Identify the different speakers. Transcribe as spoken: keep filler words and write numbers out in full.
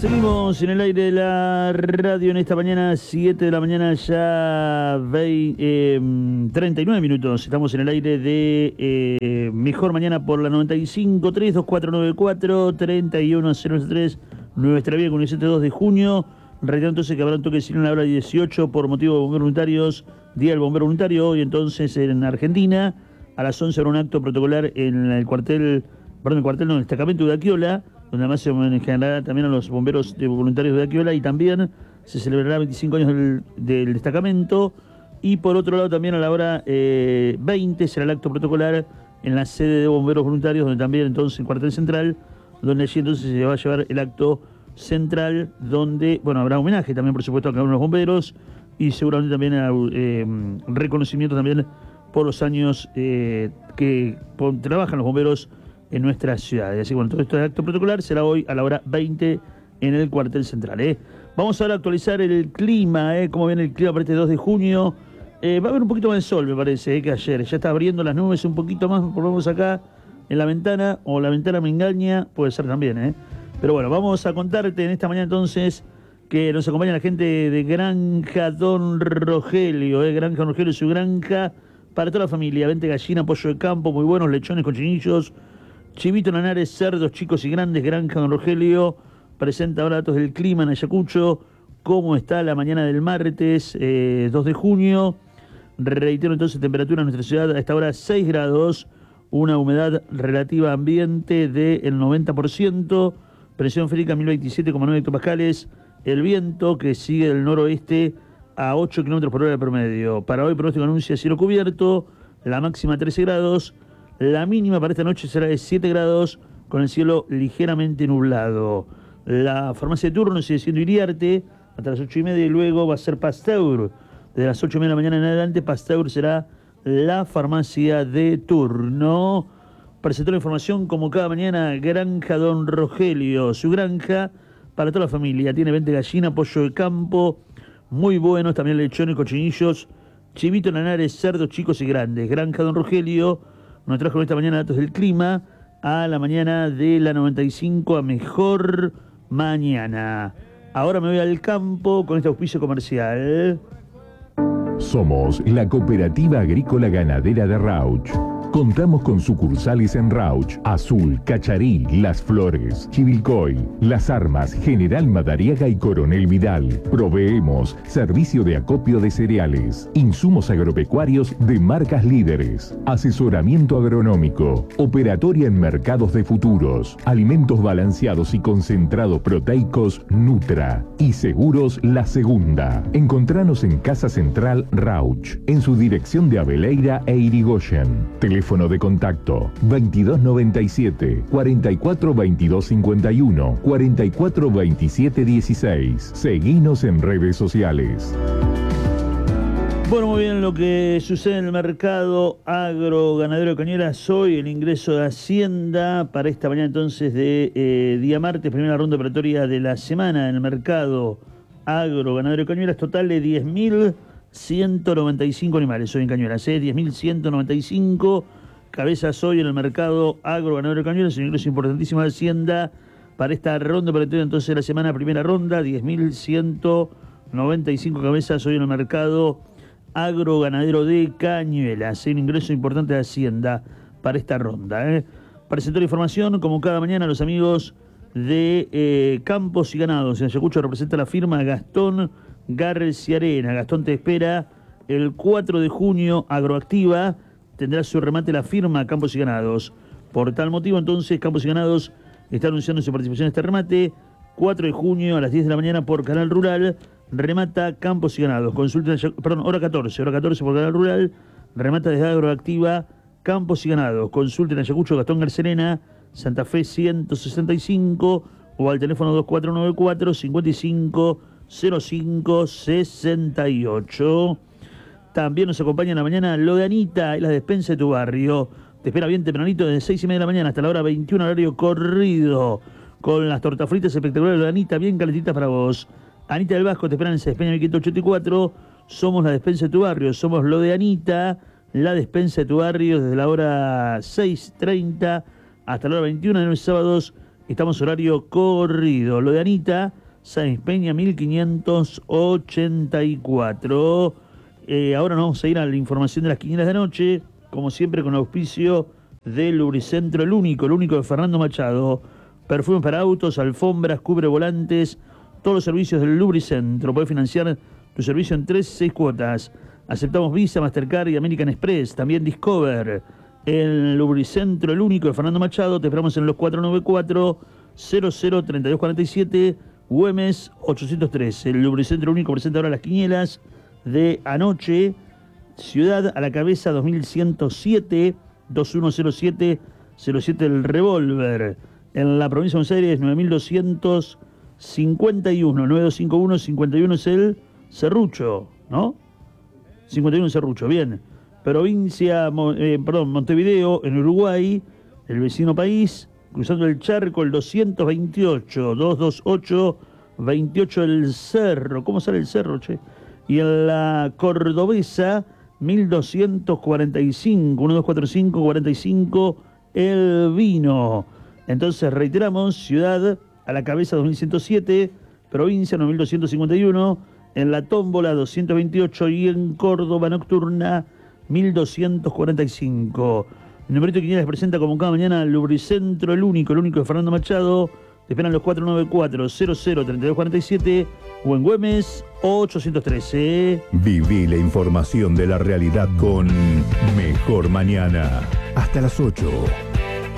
Speaker 1: Seguimos en el aire de la radio en esta mañana, siete de la mañana, ya veinte, eh, treinta y nueve minutos. Estamos en el aire de eh, Mejor Mañana por la noventa y cinco, tres dos cuatro nueve cuatro, treinta y uno cero tres, nuestra vía con el siete dos de junio. Reitero entonces que habrá un toque de cine a la hora dieciocho por motivo de bomberos voluntarios, Día del Bombero Voluntario. Hoy entonces en Argentina, a las once habrá un acto protocolar en el cuartel, perdón, el cuartel no, el destacamento de Aquiola, donde además se homenajeará también a los bomberos de voluntarios de Aquiola, y también se celebrará veinticinco años del, del destacamento. Y por otro lado también a la hora eh, veinte será el acto protocolar en la sede de bomberos voluntarios, donde también entonces el cuartel central, donde allí entonces se va a llevar el acto central, donde, bueno, habrá homenaje también por supuesto a cada uno de los bomberos, y seguramente también eh, reconocimiento también por los años eh, que por, trabajan los bomberos en nuestra ciudad. Así que bueno, todo esto de acto protocolar será hoy a la hora veinte en el cuartel central. ¿eh? Vamos ahora a actualizar el clima, ¿eh? Cómo viene el clima para este dos de junio. Eh, va a haber un poquito más de sol, me parece, ¿eh? que ayer. Ya está abriendo las nubes un poquito más, por lo menos acá en la ventana, o la ventana me engaña, puede ser también, ¿eh? Pero bueno, vamos a contarte en esta mañana entonces que nos acompaña la gente de Granja Don Rogelio, ¿eh? Granja Don Rogelio, su granja para toda la familia. Vente gallina, pollo de campo, muy buenos, lechones, cochinillos, chivito, nanares, cerdos chicos y grandes. Granja Don Rogelio presenta ahora datos del clima en Ayacucho. ¿Cómo está la mañana del martes eh, dos de junio? Reitero entonces, temperatura en nuestra ciudad a esta hora seis grados, una humedad relativa ambiente del noventa por ciento, presión férica mil veintisiete coma nueve hectopascales, el viento que sigue del noroeste a ocho kilómetros por hora promedio. Para hoy pronóstico anuncia cielo cubierto, la máxima trece grados, la mínima para esta noche será de siete grados, con el cielo ligeramente nublado. La farmacia de turno sigue siendo Iriarte hasta las ocho y media, y luego va a ser Pasteur. Desde las ocho y media de la mañana en adelante, Pasteur será la farmacia de turno. Presentó la información como cada mañana Granja Don Rogelio, su granja para toda la familia. Tiene veinte gallina, pollo de campo, muy buenos, también lechones, cochinillos, chivito, nanares, cerdos chicos y grandes. Granja Don Rogelio nos trajo esta mañana datos del clima a la mañana de la noventa y cinco a Mejor Mañana. Ahora me voy al campo con este auspicio comercial.
Speaker 2: Somos la Cooperativa Agrícola Ganadera de Rauch. Contamos con sucursales en Rauch, Azul, Cacharí, Las Flores, Chivilcoy, Las Armas, General Madariaga y Coronel Vidal. Proveemos servicio de acopio de cereales, insumos agropecuarios de marcas líderes, asesoramiento agronómico, operatoria en mercados de futuros, alimentos balanceados y concentrados proteicos Nutra y seguros La Segunda. Encontranos en Casa Central Rauch, en su dirección de Abeleira e Irigoyen. Teléfono de contacto veintidós noventa y siete, cuarenta y cuatro veintidós cincuenta y uno, cuarenta y cuatro veintisiete dieciséis. Seguinos en redes sociales.
Speaker 1: Bueno, muy bien, lo que sucede en el mercado agro ganadero de Cañuelas hoy, el ingreso de Hacienda para esta mañana entonces de eh, día martes, primera ronda operatoria de la semana en el mercado agro ganadero de Cañuelas, total de diez mil ciento noventa y cinco animales hoy en Cañuelas, ¿eh? diez mil ciento noventa y cinco cabezas hoy en el mercado agro ganadero de Cañuelas, un ingreso importantísimo de Hacienda para esta ronda operatoria entonces de la semana, primera ronda, diez mil ciento noventa y cinco cabezas hoy en el mercado agro ganadero de Cañuelas, ¿eh? Un ingreso importante de Hacienda para esta ronda. ¿eh? Presentó la información como cada mañana los amigos de eh, Campos y Ganados. En Ayacucho representa la firma Gastón Garciarena. Gastón te espera el cuatro de junio, Agroactiva tendrá su remate la firma Campos y Ganados. Por tal motivo entonces Campos y Ganados está anunciando su participación en este remate. Cuatro de junio a las diez de la mañana por Canal Rural, remata Campos y Ganados. Consulta, perdón, hora catorce, hora catorce por Canal Rural, remata desde Agroactiva Campos y Ganados. Consulten Ayacucho, Gastón Garciarena, Santa Fe ciento sesenta y cinco, o al teléfono dos cuatro nueve cuatro, cinco cinco cero cinco sesenta y ocho. También nos acompaña en la mañana lo de Anita, y la despensa de tu barrio. Te espera bien tempranito desde seis y media de la mañana hasta la hora veintiuno, horario corrido, con las tortas fritas espectaculares de Anita, bien calentitas para vos. Anita del Vasco te esperan en Cespeña mil quinientos ochenta y cuatro. Somos la despensa de tu barrio, somos lo de Anita, la despensa de tu barrio, desde la hora seis treinta hasta la hora veintiuno, de los sábados estamos horario corrido. Lo de Anita, Sáenz Peña mil quinientos ochenta y cuatro. Eh, ahora nos vamos a ir a la información de las quinielas de anoche, como siempre con auspicio del Lubricentro, el único, el único de Fernando Machado. Perfumes para autos, alfombras, cubre volantes, todos los servicios del Lubricentro. Podés financiar tu servicio en tres, seis cuotas. Aceptamos Visa, Mastercard y American Express, también Discover. El Lubricentro, el único de Fernando Machado, te esperamos en los cuatro nueve cuatro, cero cero tres dos cuatro siete, Güemes ochocientos trece. El Lubricentro único presenta ahora las quinielas de anoche. Ciudad a la cabeza dos mil ciento siete, dos uno cero siete, cero siete el revólver. En la provincia de Buenos Aires nueve mil doscientos cincuenta y uno, nueve dos cinco uno, cincuenta y uno es el Serrucho, ¿no? cincuenta y uno Serrucho, bien. Provincia, eh, perdón, Montevideo, en Uruguay, el vecino país, cruzando el charco, el doscientos veintiocho, doscientos veintiocho, veintiocho el Cerro. ¿Cómo sale el Cerro, che? Y en la Cordobesa, mil doscientos cuarenta y cinco, uno dos cuatro cinco, cuarenta y cinco, el Vino. Entonces, reiteramos, ciudad a la cabeza dos mil ciento siete, provincia nueve mil doscientos cincuenta y uno, en la Tómbola doscientos veintiocho y en Córdoba Nocturna mil doscientos cuarenta y cinco. El numerito de quinielas presenta como cada mañana Lubricentro, el único, el único de Fernando Machado. Te esperan los cuatro nueve cuatro, cero cero tres dos cuatro siete o en Güemes ochocientos trece.
Speaker 2: Viví la información de la realidad con Mejor Mañana. Hasta las ocho.